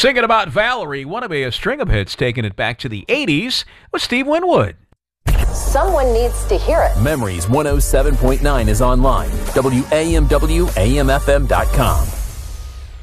Singing about Valerie, Wannabe, a string of hits taking it back to the 80s with Steve Winwood. Someone needs to hear it. Memories 107.9 is online. WAMWAMFM.com.